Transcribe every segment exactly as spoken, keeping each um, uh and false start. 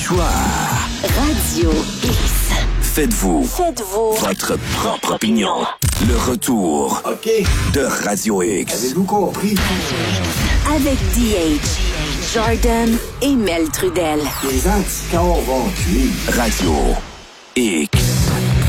choix. Radio X. Faites-vous. Faites-vous. Votre propre opinion. Le retour. OK. De Radio X. Avez-vous compris? Avec D H, Jordan et Mel Trudel. Les anticorps vont tuer. Radio X.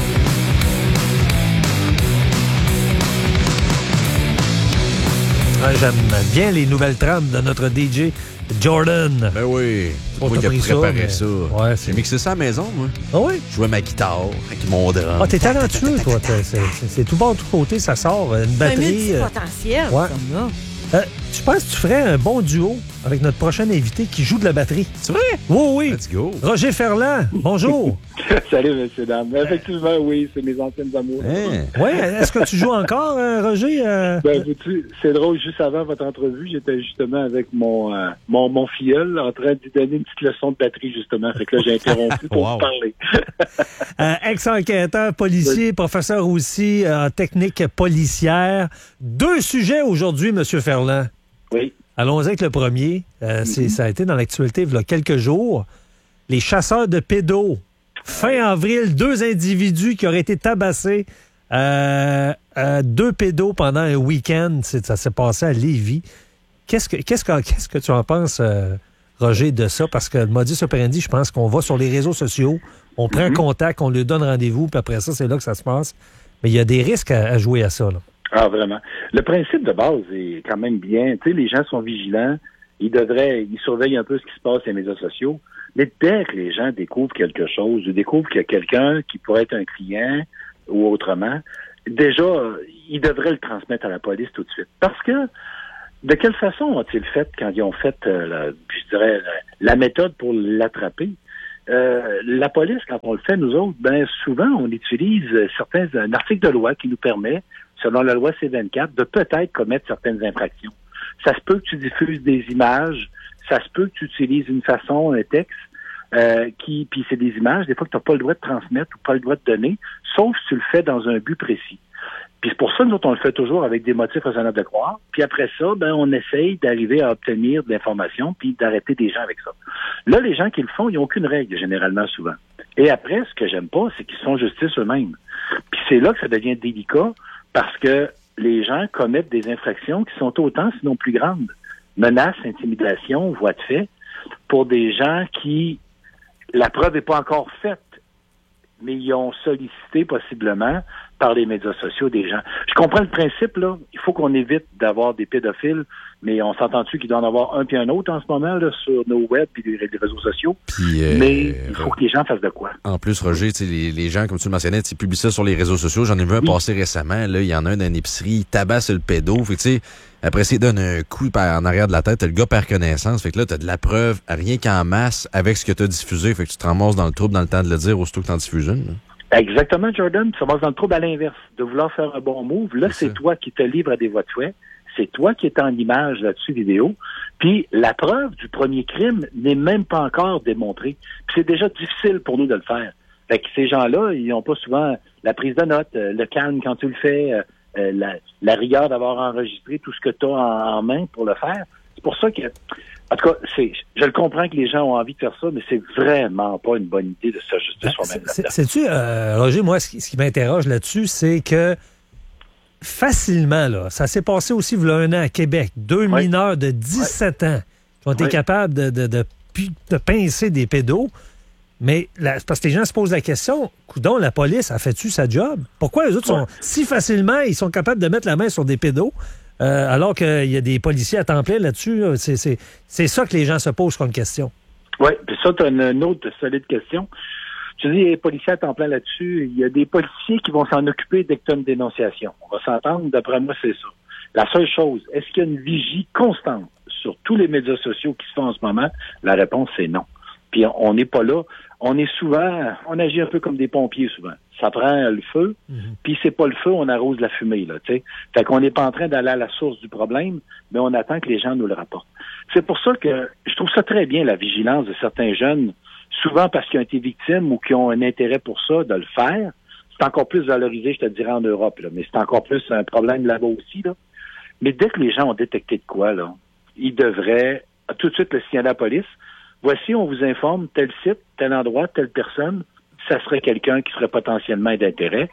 Ouais, j'aime bien les nouvelles trames de notre D J Jordan. Ben oui. On Moi t'a qui ai pris ça, préparé mais- ça. Ouais, c'est- J'ai mixé ça à la maison, moi. Ah oui? Je jouais ma guitare avec mon drum. Ah, t'es talentueux, toi. T'es- C'est, c'est, c'est tout bon de tous côtés, ça sort. Une C'est un batterie. euh, multipotentiel, ouais. comme là. euh, je pense que tu ferais un bon duo avec notre prochain invité qui joue de la batterie. C'est vrai? Oui, oui. Let's go. Roger Ferland, bonjour. Salut, messieurs, dames. Effectivement, oui, c'est mes anciennes amours. Hein? Oui, est-ce que tu joues encore, euh, Roger? Euh? Ben, vous-tu, c'est drôle, juste avant votre entrevue, j'étais justement avec mon, euh, mon, mon filleul en train de lui donner une petite leçon de batterie, justement. Fait que là, j'ai interrompu pour Wow. vous parler. Euh, ex-enquêteur, policier, professeur aussi euh, en technique policière. Deux sujets aujourd'hui, M. Ferland. Oui. Allons-y avec le premier. Euh, c'est, ça a été dans l'actualité il y a quelques jours. Les chasseurs de pédos. Fin avril, deux individus qui auraient été tabassés. Euh, euh, deux pédos pendant un week-end. C'est, ça s'est passé à Lévis. Qu'est-ce que, qu'est-ce que, qu'est-ce que tu en penses, euh, Roger, de ça? Parce que le modus operandi, je pense qu'on va sur les réseaux sociaux, on prend contact, on lui donne rendez-vous, puis après ça, c'est là que ça se passe. Mais il y a des risques à, à jouer à ça, là. Ah, vraiment. Le principe de base est quand même bien. Tu sais, les gens sont vigilants. Ils devraient, ils surveillent un peu ce qui se passe sur les médias sociaux. Mais dès que les gens découvrent quelque chose, ou découvrent qu'il y a quelqu'un qui pourrait être un client ou autrement, déjà, ils devraient le transmettre à la police tout de suite. Parce que, de quelle façon ont-ils fait quand ils ont fait, euh, la, je dirais, la, la méthode pour l'attraper? Euh, la police, quand on le fait, nous autres, ben souvent, on utilise certains un article de loi qui nous permet, selon la loi C vingt-quatre, de peut-être commettre certaines infractions. Ça se peut que tu diffuses des images, ça se peut que tu utilises une façon, un texte, euh, qui, puis c'est des images, des fois que tu n'as pas le droit de transmettre ou pas le droit de donner, sauf si tu le fais dans un but précis. Puis c'est pour ça que nous autres, on le fait toujours avec des motifs raisonnables de croire. Puis après ça, ben on essaye d'arriver à obtenir de l'information puis d'arrêter des gens avec ça. Là, les gens qui le font, ils n'ont aucune règle, généralement, souvent. Et après, ce que j'aime pas, c'est qu'ils sont justice eux-mêmes. Puis c'est là que ça devient délicat parce que les gens commettent des infractions qui sont autant, sinon plus grandes. Menaces, intimidation, voies de fait, pour des gens qui, la preuve n'est pas encore faite, mais ils ont sollicité possiblement par les médias sociaux des gens. Je comprends le principe, là. Il faut qu'on évite d'avoir des pédophiles, mais on s'entend-tu qu'il doit en avoir un puis un autre en ce moment, là, sur nos web et les, les réseaux sociaux? Puis, euh, mais il faut que les gens fassent de quoi? En plus, Roger, tu sais, les, les gens, comme tu le mentionnais, tu publient ça sur les réseaux sociaux. J'en ai vu un Oui. passer récemment. Là, il y en a un dans une épicerie, il tabasse le pédo. Fait que, tu sais, après, il donne un coup par- en arrière de la tête. Le gars perd connaissance. Fait que là, t'as de la preuve, rien qu'en masse, avec ce que t'as diffusé. Fait que tu te ramasses dans le trouble dans le temps de le dire, aussitôt que t'en diffuses une. là. Exactement, Jordan. Tu vas dans le trouble à l'inverse, de vouloir faire un bon move. Là, C'est c'est ça. toi qui te livre à des voies de fait. C'est toi qui es en image là-dessus, vidéo. Puis la preuve du premier crime n'est même pas encore démontrée. Puis c'est déjà difficile pour nous de le faire. Fait que ces gens-là, ils n'ont pas souvent la prise de notes, euh, le calme quand tu le fais, euh, euh, la, la rigueur d'avoir enregistré tout ce que tu as en, en main pour le faire. C'est pour ça que, en tout cas, c'est, je le comprends que les gens ont envie de faire ça, mais c'est vraiment pas une bonne idée de s'ajuster soi-même C'est- là-dedans. Sais-tu, euh, Roger, moi, ce qui, ce qui m'interroge là-dessus, c'est que facilement, là, ça s'est passé aussi il y a un an à Québec. Deux Oui. mineurs de dix-sept ans qui ont été Oui. capables de, de, de, pi- de pincer des pédos. Mais la- parce que les gens se posent la question, coudonc, la police a fait-tu sa job? Pourquoi les autres sont si facilement, ils sont capables de mettre la main sur des pédos, euh, alors qu'il y a des policiers à temps plein là-dessus? Là? C'est, c'est, c'est ça que les gens se posent comme question. Oui, puis ça, tu as une, une autre solide question. Tu dis, les policiers à temps plein là-dessus, il y a des policiers qui vont s'en occuper dès que tu as une dénonciation. On va s'entendre, d'après moi, c'est ça. La seule chose, est-ce qu'il y a une vigie constante sur tous les médias sociaux qui se font en ce moment? La réponse, c'est non. Puis on n'est pas là. On est souvent, on agit un peu comme des pompiers souvent. Ça prend le feu, puis c'est pas le feu, on arrose la fumée, là, tu sais. Fait qu'on n'est pas en train d'aller à la source du problème, mais on attend que les gens nous le rapportent. C'est pour ça que je trouve ça très bien, la vigilance de certains jeunes, souvent parce qu'ils ont été victimes ou qui ont un intérêt pour ça, de le faire. C'est encore plus valorisé, je te dirais, en Europe, là, mais c'est encore plus un problème là-bas aussi, là. Mais dès que les gens ont détecté de quoi, là, ils devraient tout de suite le signaler à la police. voici, on vous informe, tel site, tel endroit, telle personne, ça serait quelqu'un qui serait potentiellement d'intérêt.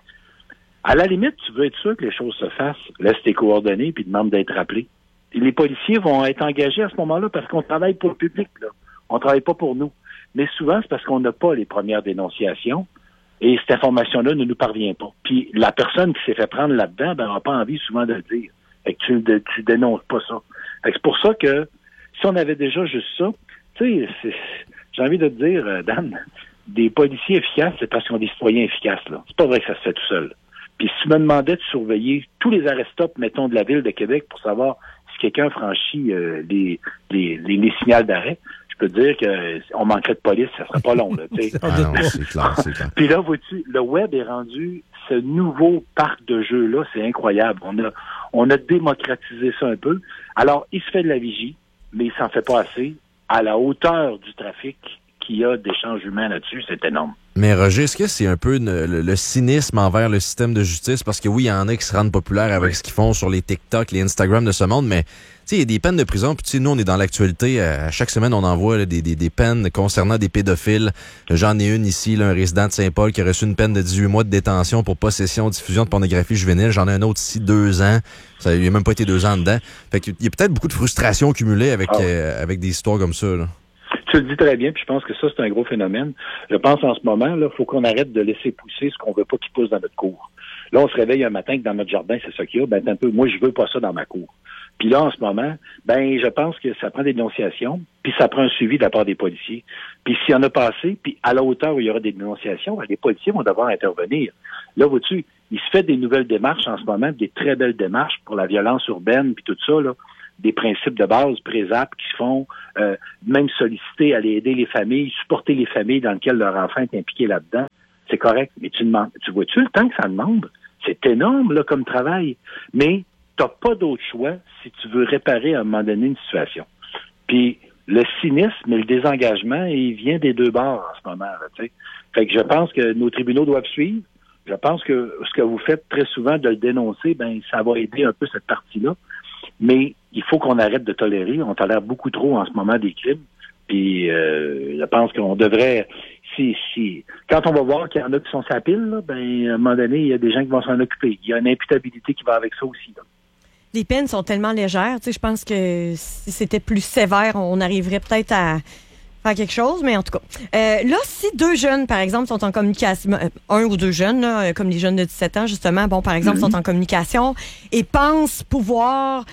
À la limite, tu veux être sûr que les choses se fassent, laisse tes coordonnées puis demande d'être rappelé. Et les policiers vont être engagés à ce moment-là parce qu'on travaille pour le public, là. On travaille pas pour nous. Mais souvent, c'est parce qu'on n'a pas les premières dénonciations et cette information-là ne nous parvient pas. Puis la personne qui s'est fait prendre là-dedans, ben, n'a pas envie souvent de le dire. Fait que tu, de, tu dénonces pas ça. Fait que c'est pour ça que si on avait déjà juste ça, tu sais, j'ai envie de te dire, euh, Dan, des policiers efficaces, c'est parce qu'ils ont des citoyens efficaces, là. C'est pas vrai que ça se fait tout seul. Puis si tu me demandais de surveiller tous les arrêts-stops, mettons, de la Ville de Québec pour savoir si quelqu'un franchit euh, les, les, les, les signals d'arrêt, je peux te dire qu'on manquerait de police, ça serait pas long, là, tu sais. Ah non, c'est clair, c'est clair. Puis là, vois-tu, le web est rendu ce nouveau parc de jeux-là, c'est incroyable. On a, on a démocratisé ça un peu. Alors, il se fait de la vigie, mais il s'en fait pas assez. À la hauteur du trafic qu'il y a d'échanges humains là-dessus, c'est énorme. Mais Roger, est-ce que c'est un peu le, le, le cynisme envers le système de justice? Parce que oui, il y en a qui se rendent populaires avec oui. ce qu'ils font sur les TikTok, les Instagram de ce monde, mais tu sais, il y a des peines de prison, puis tu sais, nous, on est dans l'actualité. À chaque semaine, on envoie là, des, des, des peines concernant des pédophiles. J'en ai une ici, là, un résident de Saint-Paul qui a reçu une peine de dix-huit mois de détention pour possession, diffusion de pornographie juvénile. J'en ai un autre ici, deux ans. Ça il a même pas été deux ans dedans. Fait qu'il y a peut-être beaucoup de frustration cumulée avec, ah oui. euh, avec des histoires comme ça, là. Tu le dis très bien, puis je pense que ça, c'est un gros phénomène. Je pense en ce moment, là, faut qu'on arrête de laisser pousser ce qu'on veut pas qu'il pousse dans notre cour. Là, on se réveille un matin que dans notre jardin, c'est ça qu'il y a. Ben, un peu, moi, je veux pas ça dans ma cour. Puis là, en ce moment, ben, je pense que ça prend des dénonciations, puis ça prend un suivi de la part des policiers. Puis s'il y en a pas assez, puis à la hauteur où il y aura des dénonciations, ben, les policiers vont devoir intervenir. Là, vois-tu, il se fait des nouvelles démarches en ce moment, des très belles démarches pour la violence urbaine, puis tout ça, là. Des principes de base, présap, qui se font, euh, même solliciter, aller aider les familles, supporter les familles dans lesquelles leur enfant est impliqué là-dedans. C'est correct. Mais tu demandes, tu vois-tu le temps que ça demande? C'est énorme, là, comme travail. Mais t'as pas d'autre choix si tu veux réparer à un moment donné une situation. Puis, le cynisme et le désengagement, il vient des deux bords en ce moment, là, tu sais. Fait que je pense que nos tribunaux doivent suivre. Je pense que ce que vous faites très souvent de le dénoncer, ben, ça va aider un peu cette partie-là. Mais il faut qu'on arrête de tolérer. On tolère beaucoup trop en ce moment des crimes. Puis euh, je pense qu'on devrait... Si, si, quand on va voir qu'il y en a qui sont sur la pile, là, ben, à un moment donné, il y a des gens qui vont s'en occuper. Il y a une imputabilité qui va avec ça aussi, là. Les peines sont tellement légères. Tu sais, je pense que si c'était plus sévère, on arriverait peut-être à faire quelque chose, mais en tout cas. Euh, là, si deux jeunes, par exemple, sont en communication, un ou deux jeunes, là, comme les jeunes de dix-sept ans, justement, bon, par exemple, mm-hmm. sont en communication et pensent pouvoir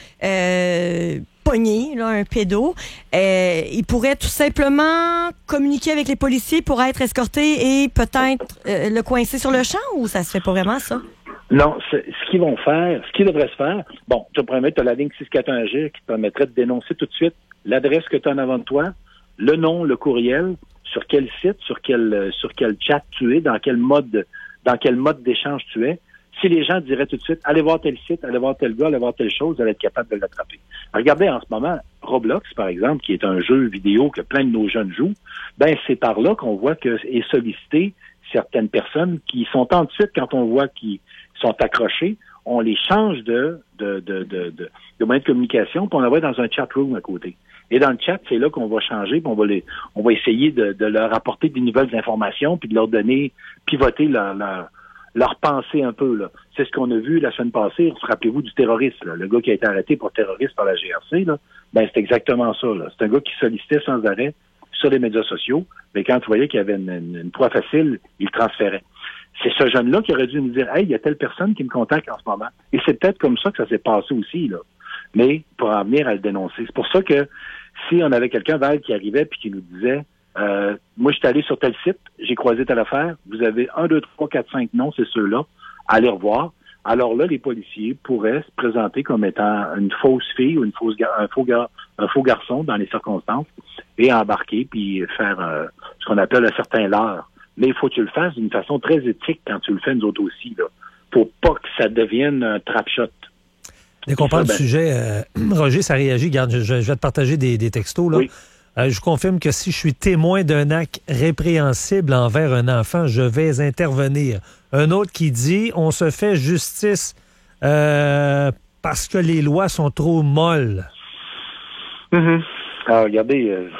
euh, pogner là, un pédo, euh, ils pourraient tout simplement communiquer avec les policiers pour être escortés et peut-être euh, le coincer sur le champ, ou ça se fait pas vraiment, ça? Non, ce qu'ils vont faire, ce qui devrait se faire, bon, tu promets, tu as la ligne six cent quarante-et-un G qui te permettrait de dénoncer tout de suite l'adresse que tu as en avant de toi, le nom, le courriel, sur quel site, sur quel sur quel chat tu es, dans quel mode dans quel mode d'échange tu es. Si les gens diraient tout de suite, allez voir tel site, allez voir tel gars, allez voir telle chose, vous allez être capable de l'attraper. Regardez en ce moment, Roblox, par exemple, qui est un jeu vidéo que plein de nos jeunes jouent, ben c'est par là qu'on voit que est sollicité certaines personnes qui sont ensuite, quand on voit qu'ils sont accrochés, on les change de de de de, de, de moyen de communication, puis on les voit dans un chat room à côté. Et dans le chat, c'est là qu'on va changer, puis on va les, on va essayer de, de leur apporter des nouvelles informations, puis de leur donner, pivoter leur, leur, leur pensée un peu, là. C'est ce qu'on a vu la semaine passée. Rappelez-vous du terroriste, là. Le gars qui a été arrêté pour terroriste par la G R C, là. Ben, c'est exactement ça, là. C'est un gars qui sollicitait sans arrêt sur les médias sociaux, mais quand tu voyais qu'il y avait une, une, une proie facile, il le transférait. C'est ce jeune-là qui aurait dû nous dire, hey, il y a telle personne qui me contacte en ce moment. Et c'est peut-être comme ça que ça s'est passé aussi, là. Mais pour en venir à le dénoncer. C'est pour ça que si on avait quelqu'un, Val, qui arrivait puis qui nous disait, euh, moi, je suis allé sur tel site, j'ai croisé telle affaire, vous avez un, deux, trois, quatre, cinq noms, c'est ceux-là, allez revoir. Alors là, les policiers pourraient se présenter comme étant une fausse fille ou une fausse gar- un, faux gar- un faux garçon dans les circonstances et embarquer puis faire euh, ce qu'on appelle un certain leurre. Mais il faut que tu le fasses d'une façon très éthique quand tu le fais, nous autres aussi, là, pour pas que ça devienne un trap-shot. Dès qu'on parle ben, du sujet, euh, Roger, ça réagit. Regarde, je, je vais te partager des, des textos. Là. Oui. Euh, je confirme que si je suis témoin d'un acte répréhensible envers un enfant, je vais intervenir. Un autre qui dit, on se fait justice euh, parce que les lois sont trop molles. Mm-hmm. Alors, regardez, euh,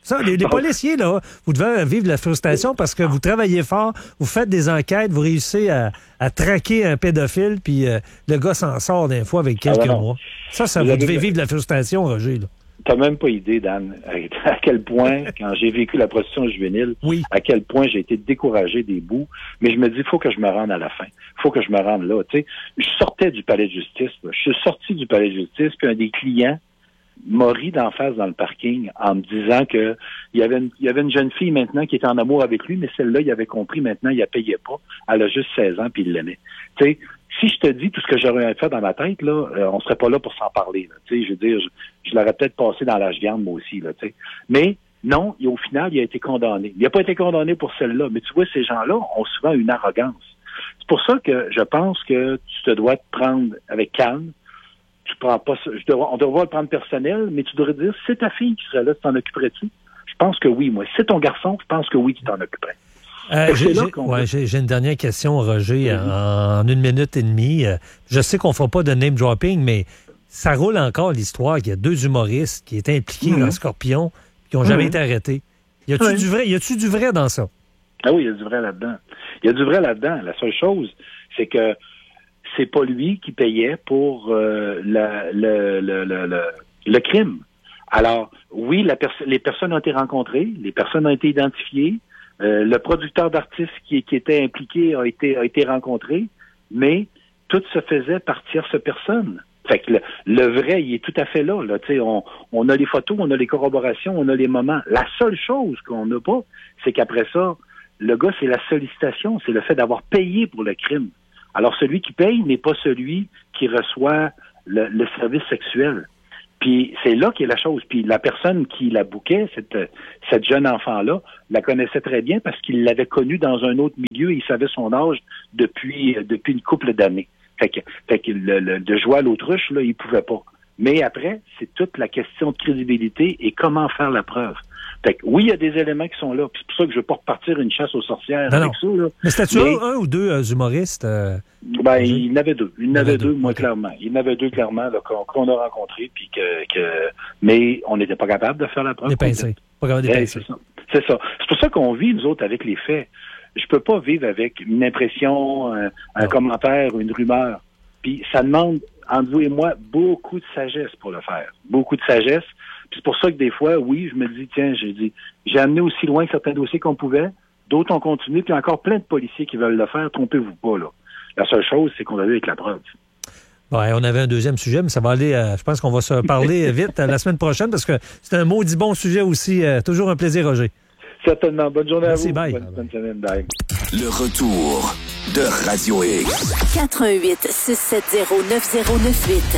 Ça, les, les policiers, là, vous devez vivre de la frustration parce que vous travaillez fort, vous faites des enquêtes, vous réussissez à, à traquer un pédophile, puis euh, le gars s'en sort d'un fois avec quelques Ah ben non. mois. Ça, ça Vous vous, avez- devez vivre de la frustration, Roger. Là. T'as même pas idée, Dan, à quel point, quand j'ai vécu la prostitution juvénile, Oui. à quel point j'ai été découragé des bouts. Mais je me dis, il faut que je me rende à la fin. Il faut que je me rende là. Tu sais, je sortais du palais de justice. là. Je suis sorti du palais de justice, puis un des clients m'a ri d'en face dans le parking en me disant que il y avait une, il y avait une jeune fille maintenant qui était en amour avec lui, mais celle-là, il avait compris maintenant, il la payait pas. Elle a juste seize ans, puis il l'aimait. Tu sais, si je te dis tout ce que j'aurais fait dans ma tête, là, euh, on serait pas là pour s'en parler. Là, tu sais, je veux dire, je, je l'aurais peut-être passé dans l'âge viande, moi aussi. Là, tu sais. Mais non, et au final, il a été condamné. Il n'a pas été condamné pour celle-là. Mais tu vois, ces gens-là ont souvent une arrogance. C'est pour ça que je pense que tu te dois te prendre avec calme. Tu prends pas ça. Je devrais, on devrait le prendre personnel, mais tu devrais dire, c'est ta fille qui serait là, tu t'en occuperais-tu? Je pense que oui, moi. C'est ton garçon, je pense que oui, tu t'en occuperais. Euh, Fait que j'ai, c'est là j'ai- qu'on ouais, veut. j'ai- j'ai une dernière question, Roger, en, en une minute et demie. Euh, Je sais qu'on ne fera pas de name dropping, mais ça roule encore l'histoire qu'il y a deux humoristes qui étaient impliqués Mhm. dans Scorpion qui n'ont jamais Mhm. été arrêtés. Y a-tu Ouais. du vrai? Y a-tu du vrai dans ça? Ah oui, il y a du vrai là-dedans. Il y a du vrai là-dedans. La seule chose, c'est que c'est pas lui qui payait pour euh, la- le, le, le, le, le crime. Alors, oui, la pers- les personnes ont été rencontrées, les personnes ont été identifiées, euh, le producteur d'artistes qui, qui était impliqué a été, a été rencontré, mais tout se faisait par tierce personne. Fait que le, le vrai, il est tout à fait là. là. Tu sais, on, on a les photos, on a les corroborations, on a les moments. La seule chose qu'on n'a pas, c'est qu'après ça, le gars, c'est la sollicitation, c'est le fait d'avoir payé pour le crime. Alors, celui qui paye n'est pas celui qui reçoit le, le service sexuel. Puis c'est là qu'est la chose. Puis la personne qui la bouquait, cette, cette jeune enfant-là, la connaissait très bien parce qu'il l'avait connue dans un autre milieu et il savait son âge depuis, depuis une couple d'années. Fait que, fait que le, le- de jouer à l'autruche, là, il pouvait pas. Mais après, c'est toute la question de crédibilité et comment faire la preuve. Fait que oui, il y a des éléments qui sont là. Puis c'est pour ça que je veux pas repartir une chasse aux sorcières Non, avec non. ça. Là. Mais c'était-tu Mais- un, un ou deux euh, humoristes? euh, Ben, Roger? il y en avait deux. Il y en Il y en avait avait deux, deux, moi, ok. clairement. Il y en avait deux, clairement, là, qu'on, qu'on a rencontrés, puis que, que, mais on n'était pas capable de faire la preuve. Des pincés. Pas capable de Eh, pincer. c'est ça. C'est ça. C'est pour ça qu'on vit, nous autres, avec les faits. Je peux pas vivre avec une impression, un, un Non. commentaire, une rumeur. Puis ça demande, entre vous et moi, beaucoup de sagesse pour le faire. Beaucoup de sagesse. Puis c'est pour ça que des fois, oui, je me dis, tiens, j'ai dit, j'ai amené aussi loin que certains dossiers qu'on pouvait. D'autres ont continué, puis encore plein de policiers qui veulent le faire. Trompez-vous pas, là. La seule chose, c'est qu'on a vu avec la preuve. Ouais, on avait un deuxième sujet, mais ça va aller. euh, je pense qu'on va se parler vite euh, la semaine prochaine parce que c'est un maudit bon sujet aussi. Euh, toujours un plaisir, Roger. Certainement. Bonne journée Merci, à vous. bye. Bonne, bonne semaine. Bye. Le retour de Radio X. quatre un huit six sept zéro neuf zéro neuf huit.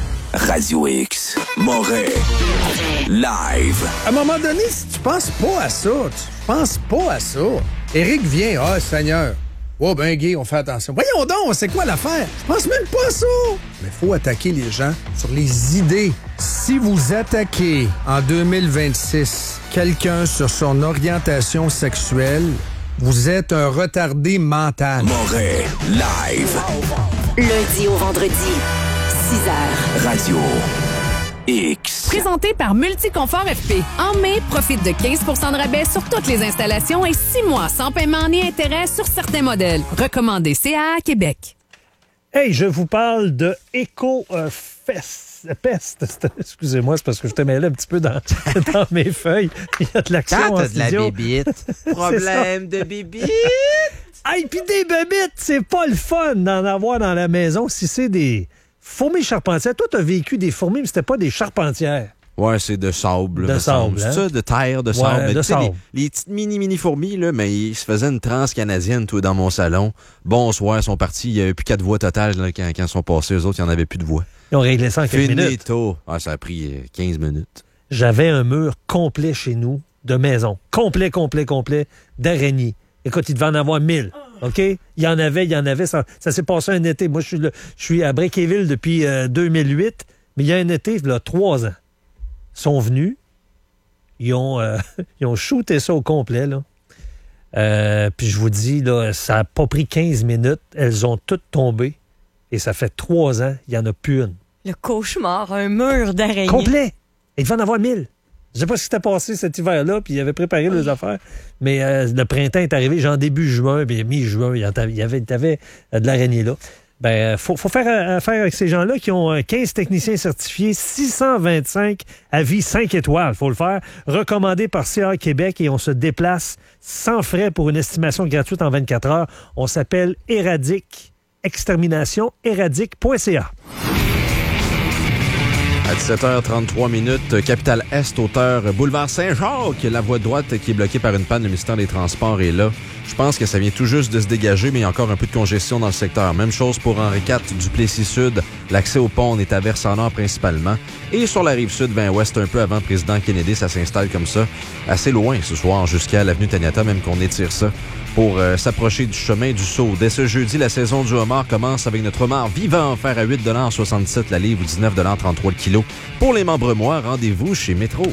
Radio X. Montréal. Live. À un moment donné, si tu penses pas à ça, tu penses pas à ça. Éric vient, ah, Seigneur. Oh, ben, gay, on fait attention. Voyons donc, c'est quoi l'affaire? Je pense même pas à ça. Mais faut attaquer les gens sur les idées. Si vous attaquez en deux mille vingt-six quelqu'un sur son orientation sexuelle, vous êtes un retardé mental. Montréal. Live. Lundi au vendredi, six heures. Radio X. Présenté par Multiconfort F P. En mai, profite de quinze pour cent de rabais sur toutes les installations et six mois sans paiement ni intérêt sur certains modèles. Recommandé C A A Québec. Hey, je vous parle de Eco euh, Fest. Pest. C'est- Excusez-moi, c'est parce que je te mêlais un petit peu dans, dans mes feuilles. Il y a de l'action Quand en t'as de la studio. bébite, problème de bébite. Hey, puis des bébites, c'est pas le fun d'en avoir dans la maison si c'est des fourmis charpentières. Toi, t'as vécu des fourmis, mais c'était pas des charpentières. Ouais, c'est de sable. De me semble. sable, hein? C'est ça, de terre, de Ouais, sable. Mais de tu sais, les- sable. Les, petites mini-mini fourmis, là, mais ils se faisaient une transe canadienne, toi, dans mon salon. Bonsoir, ils sont partis. Il y avait plus quatre voix totales là, quand, quand ils sont passés. Eux autres, il n'y en avait plus de voix. Ils ont réglé ça en quelques minutes. Finito. Ah, ça a pris euh, quinze minutes. J'avais un mur complet chez nous, de maison. Complet, complet, complet, d'araignées. Écoute, il devait en avoir mille. OK? Il y en avait, il y en avait. Ça, ça s'est passé un été. Moi, je suis, le- je suis à Breakéville depuis euh, deux mille huit, mais il y a un été, il y a trois ans. Ils sont venus. Ils ont, euh, ils ont shooté ça au complet, là. Euh, puis je vous dis, là, ça n'a pas pris quinze minutes. Elles ont toutes tombé. Et ça fait trois ans, il n'y en a plus une. Le cauchemar, un mur d'araignée. Complet! Il devait en avoir mille. Je sais pas ce qui s'était passé cet hiver-là, puis il avait préparé les affaires. Mais euh, le printemps est arrivé, genre début juin, puis mi-juin, il y avait, il y avait, il y avait de l'araignée là. Ben, faut, faut faire affaire avec ces gens-là qui ont quinze techniciens certifiés, six cent vingt-cinq avis cinq étoiles. Faut le faire. Recommandé par C A Québec et on se déplace sans frais pour une estimation gratuite en vingt-quatre heures. On s'appelle Éradique Extermination, éradique point c a. À dix-sept heures trente-trois minutes, Capitale Est, hauteur Boulevard Saint-Jacques. La voie droite qui est bloquée par une panne, le ministère des Transports est là. Je pense que ça vient tout juste de se dégager, mais il y a encore un peu de congestion dans le secteur. Même chose pour Henri quatre, Duplessis-Sud. L'accès au pont, on est à Versant-Nord principalement. Et sur la Rive-Sud, vingt ouest, un peu avant Président Kennedy, ça s'installe comme ça, assez loin ce soir, jusqu'à l'avenue Taniata, même qu'on étire ça, pour euh, s'approcher du chemin du Sceau. Dès ce jeudi, la saison du homard commence avec notre homard vivant offert à huit soixante-dix-sept la livre ou dix-neuf trente-trois le kilo. Pour les membres mois, rendez-vous chez Métro.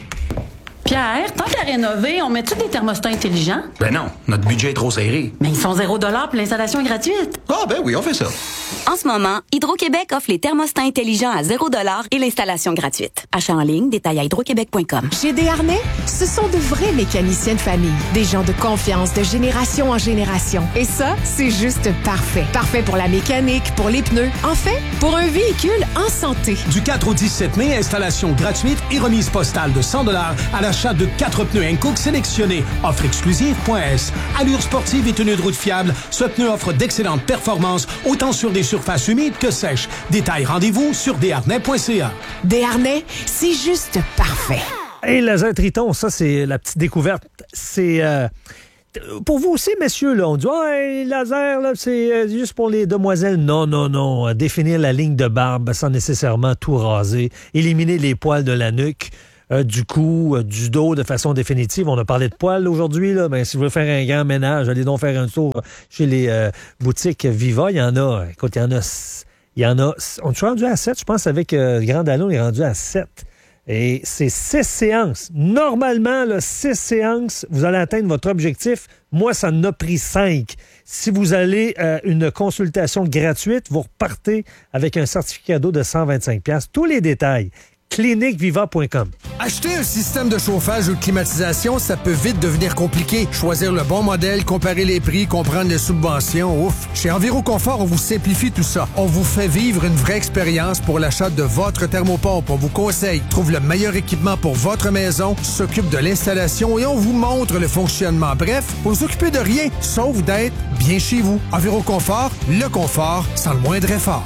Pierre, tant qu'à rénover, on met-tu des thermostats intelligents? Ben non, notre budget est trop serré. Mais ils sont zéro dollar puis l'installation est gratuite. Ah ben oui, on fait ça. En ce moment, Hydro-Québec offre les thermostats intelligents à zéro dollar et l'installation gratuite. Achat en ligne, détail à hydroquébec point com. Chez Desharnais, ce sont de vrais mécaniciens de famille. Des gens de confiance de génération en génération. Et ça, c'est juste parfait. Parfait pour la mécanique, pour les pneus. En fait, pour un véhicule en santé. Du quatre au dix-sept mai, installation gratuite et remise postale de cent dollars à l'achat de quatre pneus Hankook sélectionnés. Offre exclusive point s. Allure sportive et tenue de route fiable, ce pneu offre d'excellentes performances, autant sur des surfaces humides que sèches. Détails, rendez-vous sur desharnais point c a. Desharnais, c'est juste parfait. Hey, laser Triton, ça, c'est la petite découverte. C'est... Euh... Pour vous aussi, messieurs, là, on dit « hey, laser, là, c'est juste pour les demoiselles. » Non, non, non. Définir la ligne de barbe sans nécessairement tout raser. Éliminer les poils de la nuque. Euh, du cou, euh, du dos de façon définitive. On a parlé de poils aujourd'hui. Là. Ben, si vous voulez faire un grand ménage, allez donc faire un tour chez les euh, boutiques Viva. Il y en a, écoute, il y en a, il y en a, on est rendu à sept, je pense, avec euh, Grand Allon, on est rendu à sept. Et c'est six séances. Normalement, là, six séances, vous allez atteindre votre objectif. Moi, ça en a pris cinq. Si vous allez à euh, une consultation gratuite, vous repartez avec un certificat cadeau de cent vingt-cinq dollars. Tous les détails. clinique viva point com. Acheter un système de chauffage ou de climatisation, ça peut vite devenir compliqué. Choisir le bon modèle, comparer les prix, comprendre les subventions, ouf. Chez Enviroconfort, on vous simplifie tout ça. On vous fait vivre une vraie expérience pour l'achat de votre thermopompe. On vous conseille, trouve le meilleur équipement pour votre maison, s'occupe de l'installation et on vous montre le fonctionnement. Bref, vous vous occupez de rien, sauf d'être bien chez vous. Enviroconfort, le confort sans le moindre effort.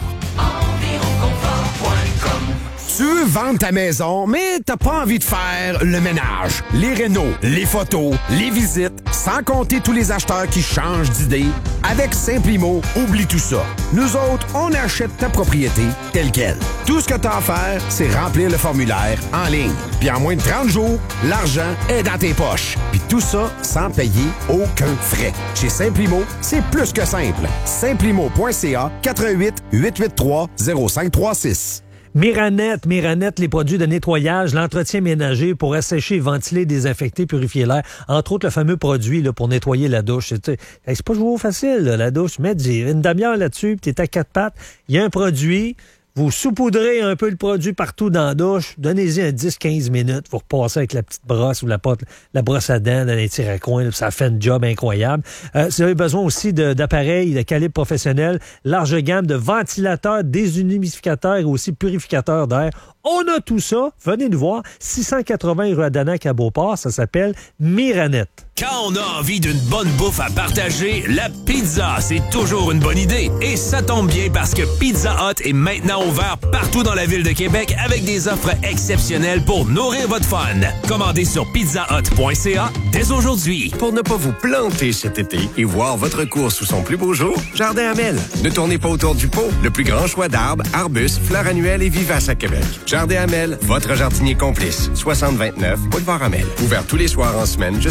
Tu veux vendre ta maison, mais t'as pas envie de faire le ménage, les rénaux, les photos, les visites, sans compter tous les acheteurs qui changent d'idée. Avec Simplimo, oublie tout ça. Nous autres, on achète ta propriété telle quelle. Tout ce que t'as à faire, c'est remplir le formulaire en ligne. Puis en moins de trente jours, l'argent est dans tes poches. Puis tout ça sans payer aucun frais. Chez Simplimo, c'est plus que simple. Simplimo point c a, quatre un huit, huit huit trois, zéro cinq trois six. Miranette, Miranette, les produits de nettoyage, l'entretien ménager pour assécher, ventiler, désinfecter, purifier l'air. Entre autres, le fameux produit là, pour nettoyer la douche. C'est, c'est pas toujours facile, là, la douche. Mets une demi-heure là-dessus, puis t'es à quatre pattes. Il y a un produit. Vous saupoudrez un peu le produit partout dans la douche. Donnez-y un dix à quinze minutes. Vous repassez avec la petite brosse ou la, pote, la brosse à dents dans les tirs à coin. Là, ça fait un job incroyable. Euh, si vous avez besoin aussi de, d'appareils de calibre professionnel, large gamme de ventilateurs, déshumidificateurs et aussi purificateurs d'air. On a tout ça. Venez nous voir. six cent quatre-vingts rue Adanac à Beauport. Ça s'appelle Miranette. Quand on a envie d'une bonne bouffe à partager, la pizza, c'est toujours une bonne idée. Et ça tombe bien parce que Pizza Hut est maintenant ouvert partout dans la ville de Québec avec des offres exceptionnelles pour nourrir votre fun. Commandez sur pizza hut point c a dès aujourd'hui. Pour ne pas vous planter cet été et voir votre cours sous son plus beau jour, Jardin Hamel. Ne tournez pas autour du pot. Le plus grand choix d'arbres, arbustes, fleurs annuelles et vivaces à Québec. Jardin Hamel, votre jardinier complice. soixante vingt-neuf Boulevard Hamel. Ouvert tous les soirs en semaine jusqu'à vingt et une heures.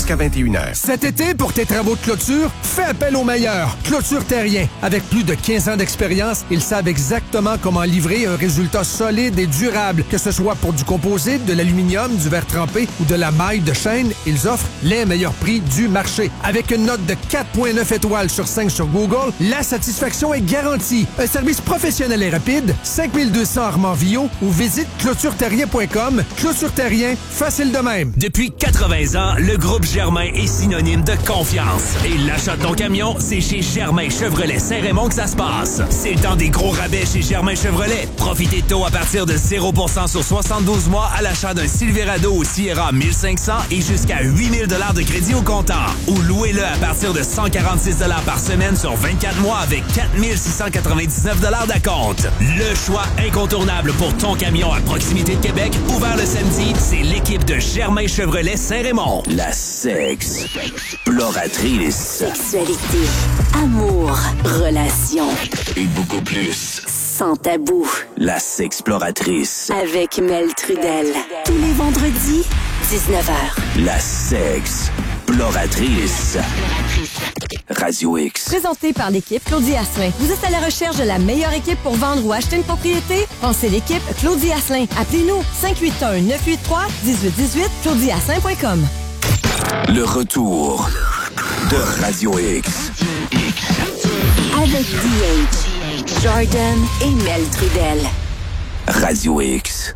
vétérinaire. Cet été, pour tes travaux de clôture, fais appel aux meilleurs. Clôture Terrien. Avec plus de quinze ans d'expérience, ils savent exactement comment livrer un résultat solide et durable. Que ce soit pour du composite, de l'aluminium, du verre trempé ou de la maille de chaîne, ils offrent les meilleurs prix du marché. Avec une note de quatre virgule neuf étoiles sur cinq sur Google, la satisfaction est garantie. Un service professionnel et rapide, cinq mille deux cents Armand-Villot ou visite clôture terrien point com. Clôture Terrien, facile de même. Depuis quatre-vingts ans, le groupe Germain est synonyme de confiance. Et l'achat de ton camion, c'est chez Germain Chevrolet Saint-Raymond que ça se passe. C'est le temps des gros rabais chez Germain Chevrolet. Profitez de taux à partir de zéro pour cent sur soixante-douze mois à l'achat d'un Silverado ou Sierra mille cinq cents et jusqu'à huit mille dollars de crédit au comptant. Ou louez-le à partir de cent quarante-six dollars par semaine sur vingt-quatre mois avec quatre mille six cent quatre-vingt-dix-neuf dollars d'acompte. Le choix incontournable pour ton camion à proximité de Québec, ouvert le samedi, c'est l'équipe de Germain Chevrolet Saint-Raymond. La sexploratrice. Sexualité, amour, relations. Et beaucoup plus. Sans tabou. La sexploratrice. Avec Mel Trudel. Tous les vendredis, dix-neuf heures. La sexploratrice. Radio X. Présenté par l'équipe Claudie Asselin. Vous êtes à la recherche de la meilleure équipe pour vendre ou acheter une propriété? Pensez l'équipe Claudie Asselin. Appelez-nous cinq huit un neuf huit trois un huit un huit claudie asselin point com. Le retour de Radio X. Avec D H, Jordan et Mel Trudel. Radio X.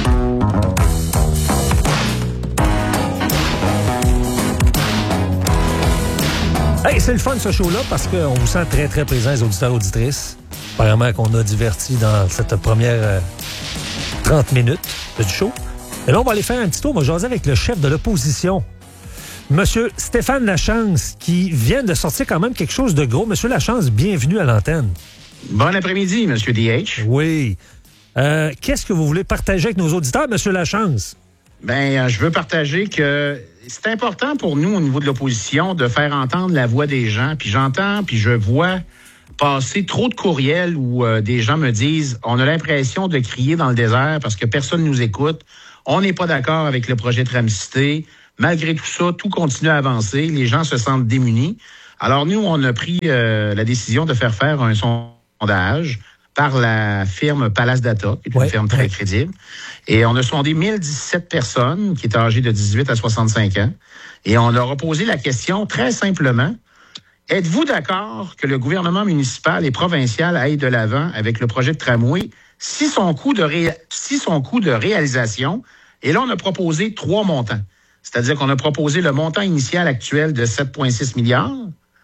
Hey, c'est le fun ce show-là parce qu'on vous sent très très présents les auditeurs et auditrices. Apparemment qu'on a diverti dans cette première euh, trente minutes du show. Et là, on va aller faire un petit tour. On va jaser avec le chef de l'opposition, Monsieur Stéphane Lachance, qui vient de sortir quand même quelque chose de gros. Monsieur Lachance, bienvenue à l'antenne. Bon après-midi, Monsieur D H. Oui. Euh, qu'est-ce que vous voulez partager avec nos auditeurs, Monsieur Lachance? Ben, je veux partager que c'est important pour nous, au niveau de l'opposition, de faire entendre la voix des gens. Puis j'entends, puis je vois passer trop de courriels où euh, des gens me disent on a l'impression de crier dans le désert parce que personne nous écoute. On n'est pas d'accord avec le projet Tramcité. Malgré tout ça, tout continue à avancer. Les gens se sentent démunis. Alors nous, on a pris euh, la décision de faire faire un sondage par la firme Palace Data, qui est une ouais, firme très ouais. crédible. Et on a sondé mille dix-sept personnes qui étaient âgées de dix-huit à soixante-cinq ans. Et on leur a posé la question très simplement. Êtes-vous d'accord que le gouvernement municipal et provincial aille de l'avant avec le projet de tramway si son coût de, ré... si son coût de réalisation, et là on a proposé trois montants. C'est-à-dire qu'on a proposé le montant initial actuel de sept virgule six milliards.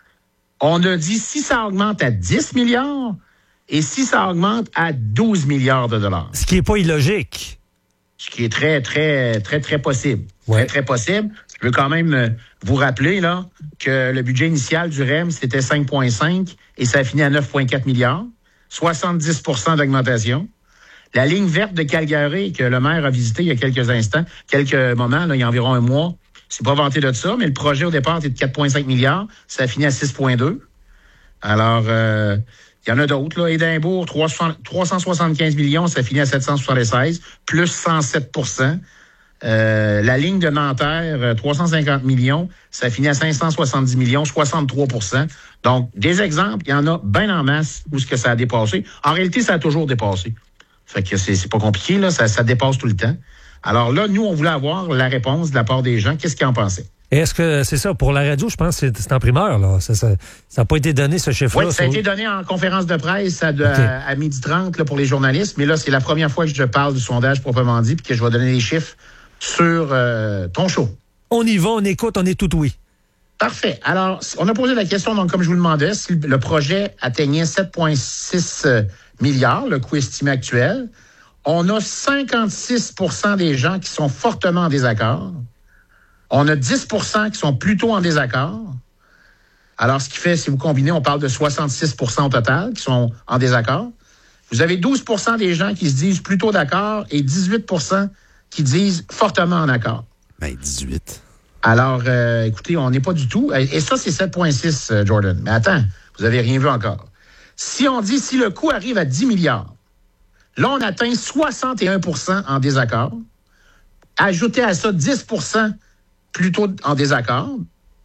On a dit si ça augmente à dix milliards et si ça augmente à douze milliards de dollars. Ce qui n'est pas illogique. Ce qui est très, très, très, très possible. Ouais. Très, très possible. Je veux quand même vous rappeler là que le budget initial du R E M, c'était cinq virgule cinq et ça a fini à neuf virgule quatre milliards. soixante-dix pour cent d'augmentation. La ligne verte de Calgary, que le maire a visité il y a quelques instants, quelques moments, là, il y a environ un mois, c'est pas vanté de ça, mais le projet au départ était de quatre virgule cinq milliards, ça a fini à six virgule deux. Alors, euh, il y en a d'autres, là. Édimbourg, trois cent soixante-quinze millions, ça a fini à sept cent soixante-seize, plus cent sept pour cent. Euh, la ligne de Nanterre, trois cent cinquante millions, ça a fini à cinq cent soixante-dix millions, soixante-trois pour cent. Donc, des exemples, il y en a bien en masse où ce que ça a dépassé. En réalité, ça a toujours dépassé. Fait que c'est, c'est pas compliqué, là, ça, ça dépasse tout le temps. Alors là, nous, on voulait avoir la réponse de la part des gens. Qu'est-ce qu'ils en pensaient? Est-ce que c'est ça, pour la radio, je pense que c'est, c'est en primeur, là. Ça n'a ça, pas été donné, ce chiffre-là? Oui, ça a été donné en conférence de presse à, de, okay. à, à midi trente là, pour les journalistes, mais là, c'est la première fois que je parle du sondage proprement dit, puis que je vais donner les chiffres sur euh, ton show. On y va, on écoute, on est tout oui. Parfait. Alors, on a posé la question, donc, comme je vous le demandais, si le projet atteignait sept virgule six milliards, le coût estimé actuel. On a cinquante-six pour cent des gens qui sont fortement en désaccord. On a dix pour cent qui sont plutôt en désaccord. Alors, ce qui fait, si vous combinez, on parle de soixante-six pour cent au total qui sont en désaccord. Vous avez douze pour cent des gens qui se disent plutôt d'accord et dix-huit pour cent qui disent fortement en accord. Ben, dix-huit. Alors, euh, écoutez, on n'est pas du tout... Et ça, c'est sept virgule six, euh, Jordan. Mais attends, vous n'avez rien vu encore. Si on dit, si le coût arrive à dix milliards, là, on atteint soixante et un pour cent en désaccord. Ajoutez à ça dix pour cent plutôt en désaccord.